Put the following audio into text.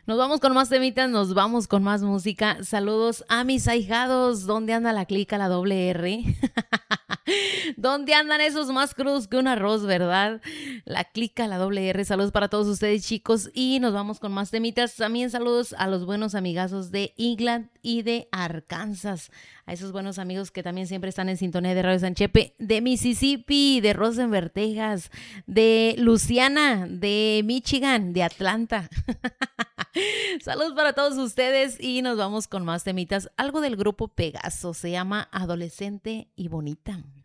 Nos vamos con más temitas, nos vamos con más música. Saludos a mis ahijados. ¿Dónde anda la clica, la doble R? ¿Dónde andan esos más crudos que un arroz, verdad? La clica, la doble R. Saludos para todos ustedes, chicos. Y nos vamos con más temitas. También saludos a los buenos amigazos de England y de Arkansas. A esos buenos amigos que también siempre están en sintonía de Radio Sanchepe, de Mississippi, de Rosenberg, Texas, de Luciana, de Michigan, de Atlanta. Saludos para todos ustedes y nos vamos con más temitas. Algo del grupo Pegaso, se llama Adolescente y Bonita.